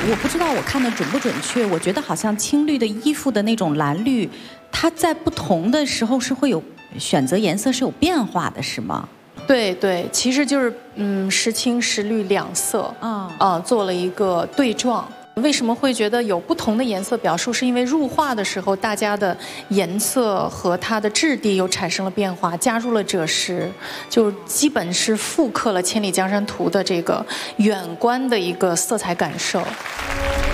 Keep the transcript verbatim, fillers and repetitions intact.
我不知道我看的准不准确，我觉得好像青绿的衣服的那种蓝绿，它在不同的时候是会有选择颜色是有变化的，是吗？ 对对，其实就是嗯，时青时绿两色啊啊，做了一个对撞。为什么会觉得有不同的颜色表述？是因为入画的时候，大家的颜色和它的质地又产生了变化，加入了赭石，就基本是复刻了《千里江山图》的这个远观的一个色彩感受。